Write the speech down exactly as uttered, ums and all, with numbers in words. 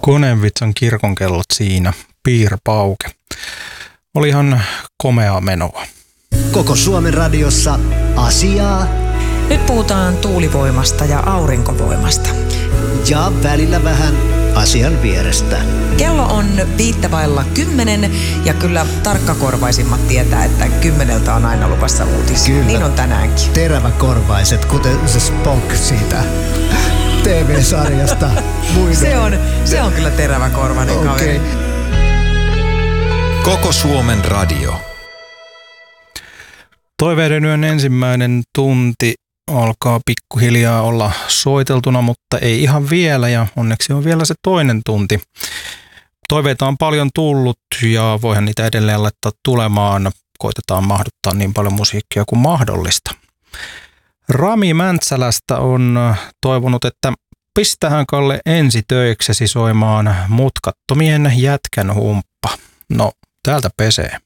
Konevitsan kirkonkellot siinä, piirpauke. Olihan komeaa menoa. Koko Suomen radiossa asiaa. Nyt puhutaan tuulivoimasta ja aurinkovoimasta. Ja välillä vähän asian vierestä. Kello on viittävailla kymmenen ja kyllä tarkkakorvaisimmat tietää, että kymmeneltä on aina luvassa uutisia. Kyllä. Niin on tänäänkin. Teräväkorvaiset, kuten se Spock siitä T V-sarjasta. Se on, se on kyllä teräväkorvainen okay. kaveri. Koko Suomen radio. Toiveiden yön ensimmäinen tunti alkaa pikkuhiljaa olla soiteltuna, mutta ei ihan vielä, ja onneksi on vielä se toinen tunti. Toiveita on paljon tullut ja voihan niitä edelleen laittaa tulemaan. Koitetaan mahduttaa niin paljon musiikkia kuin mahdollista. Rami Mäntsälästä on toivonut, että pistähän Kalle ensi töiksesi soimaan Mutkattomien jätkän humppa. No, täältä pesee.